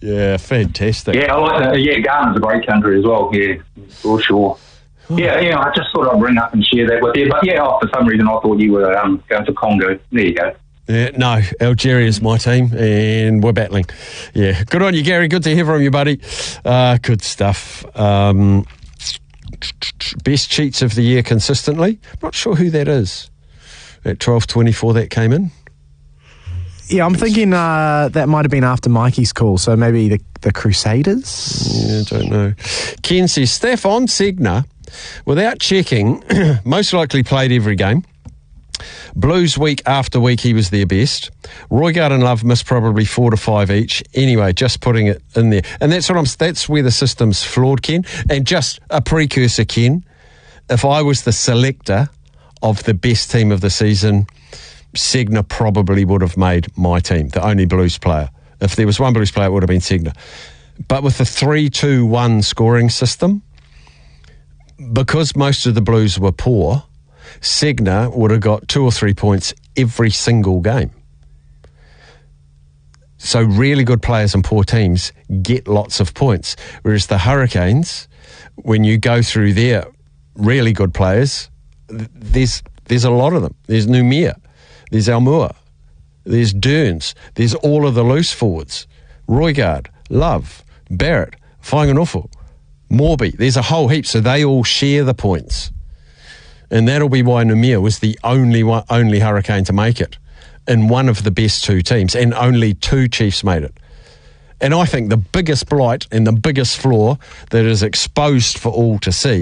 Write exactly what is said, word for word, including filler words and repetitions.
Yeah, fantastic. Yeah, I like that. Yeah, Ghana's a great country as well. Yeah, for sure. Oh. Yeah, yeah. I just thought I'd bring up and share that with you. But yeah, oh, for some reason I thought you were um, going for Congo. There you go. Yeah, no, Algeria is my team, and we're battling. Yeah, good on you, Gary. Good to hear from you, buddy. Uh, good stuff. Um, best cheats of the year consistently. Not sure who that is. At twelve twenty-four, that came in. Yeah, I'm thinking uh, that might have been after Mikey's call, so maybe the, the Crusaders? Yeah, I don't know. Ken says, Stefan Segner, without checking, most likely played every game. Blues week after week, he was their best. Roygaard and Love missed probably four to five each. Anyway, just putting it in there. And that's what I'm. That's where the system's flawed, Ken. And just a precursor, Ken, if I was the selector of the best team of the season, Segner probably would have made my team, the only Blues player. If there was one Blues player, it would have been Segner. But with the three two one scoring system, because most of the Blues were poor, Segner would have got two or three points every single game. So really good players and poor teams get lots of points. Whereas the Hurricanes, when you go through their really good players, there's there's a lot of them. There's Numia. There's Almua, there's Derns, there's all of the loose forwards, Roygaard, Love, Barrett, Whainganufu, Morby. There's a whole heap, so they all share the points. And that'll be why Numia was the only one, only Hurricane to make it in one of the best two teams, and only two Chiefs made it. And I think the biggest blight and the biggest flaw that is exposed for all to see